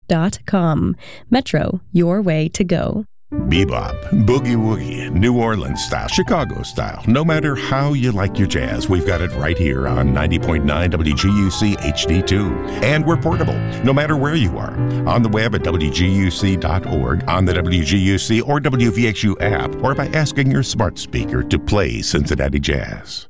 Metro.com. Metro, your way to go. Bebop, boogie woogie, New Orleans style, Chicago style. No matter how you like your jazz, we've got it right here on 90.9 WGUC HD2. And we're portable, no matter where you are. On the web at WGUC.org, on the WGUC or WVXU app, or by asking your smart speaker to play Cincinnati Jazz.